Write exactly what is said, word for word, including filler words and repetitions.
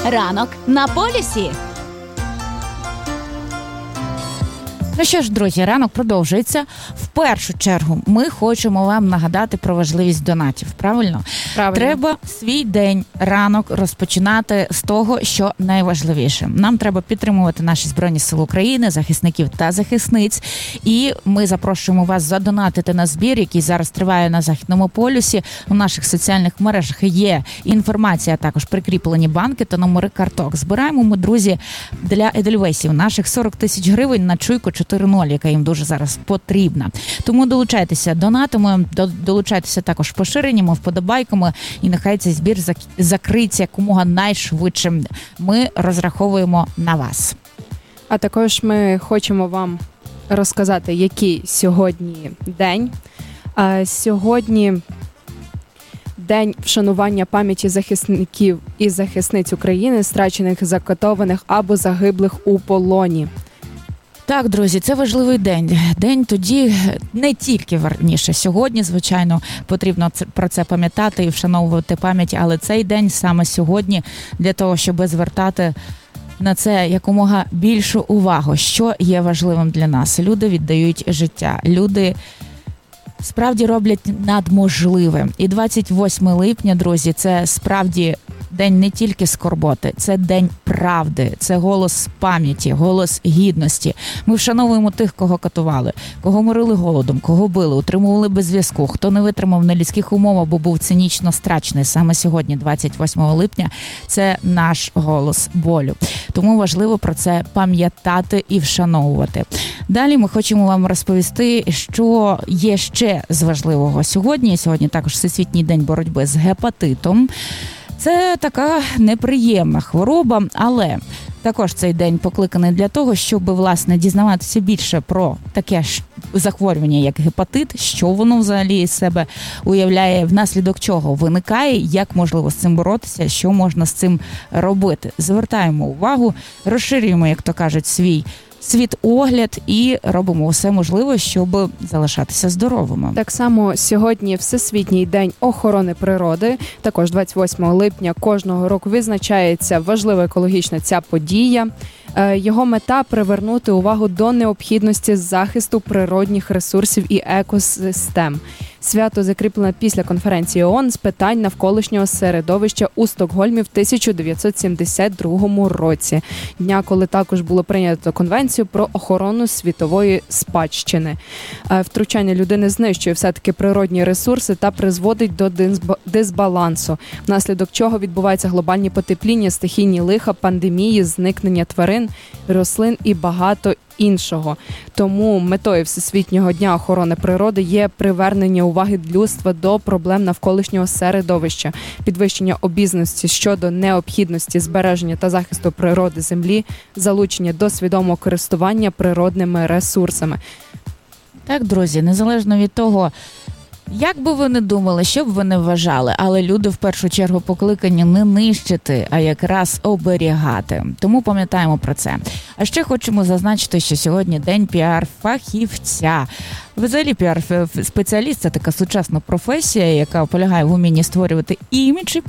Ранок на полюсі. Ну що ж, друзі, ранок продовжується. В першу чергу ми хочемо вам нагадати про важливість донатів, правильно? Правильно. Треба свій день, ранок розпочинати з того, що найважливіше. Нам треба підтримувати наші Збройні Сили України, захисників та захисниць. І ми запрошуємо вас задонатити на збір, який зараз триває на Західному полюсі. У наших соціальних мережах є інформація, також прикріплені банки та номери карток. Збираємо ми, друзі, для едельвейсів наших сорок тисяч гривень на чуйку чотири нуль, яка їм дуже зараз потрібна. Тому долучайтеся донатами, долучайтеся також поширеннями, вподобайками, і нехай цей збір закриється якомога найшвидше. Ми розраховуємо на вас. А також ми хочемо вам розказати, який сьогодні день. А сьогодні день вшанування пам'яті захисників і захисниць України, страчених, закатованих або загиблих у полоні. Так, друзі, це важливий день. День тоді, не тільки, верніше, сьогодні, звичайно, потрібно про це пам'ятати і вшановувати пам'ять, але цей день саме сьогодні для того, щоб звертати на це якомога більшу увагу, що є важливим для нас. Люди віддають життя, люди справді роблять надможливе. І двадцять восьме липня, друзі, це справді день не тільки скорботи, це день правди, це голос пам'яті, голос гідності. Ми вшановуємо тих, кого катували, кого морили голодом, кого били, утримували без зв'язку, хто не витримав на людських умовах, бо був цинічно страчений. Саме сьогодні, двадцять восьмого липня, це наш голос болю. Тому важливо про це пам'ятати і вшановувати. Далі ми хочемо вам розповісти, що є ще з важливого сьогодні. Сьогодні також Всесвітній день боротьби з гепатитом. Це така неприємна хвороба, але також цей день покликаний для того, щоб, власне, дізнаватися більше про таке захворювання, як гепатит, що воно взагалі із себе уявляє, внаслідок чого виникає, як можливо з цим боротися, що можна з цим робити. Звертаємо увагу, розширюємо, як то кажуть, свій світогляд і робимо все можливе, щоб залишатися здоровими. Так само сьогодні Всесвітній день охорони природи. Також двадцять восьмого липня кожного року відзначається важлива екологічна ця подія. Його мета – привернути увагу до необхідності захисту природних ресурсів і екосистем. Свято закріплено після конференції ООН з питань навколишнього середовища у Стокгольмі в тисяча дев'ятсот сімдесят другому році. Дня, коли також було прийнято конвенцію про охорону світової спадщини. Втручання людини знищує все-таки природні ресурси та призводить до дисбалансу, внаслідок чого відбуваються глобальні потепління, стихійні лиха, пандемії, зникнення тварин, рослин і багато іншого. Тому метою Всесвітнього дня охорони природи є привернення уваги людства до проблем навколишнього середовища, підвищення обізнаності щодо необхідності збереження та захисту природи землі, залучення до свідомого користування природними ресурсами. Так, друзі, незалежно від того, як би ви не думали, що б ви не вважали, але люди в першу чергу покликані не нищити, а якраз оберігати. Тому пам'ятаємо про це. А ще хочемо зазначити, що сьогодні день піар-фахівця. Взагалі піар-спеціаліст – це така сучасна професія, яка полягає в умінні створювати імідж і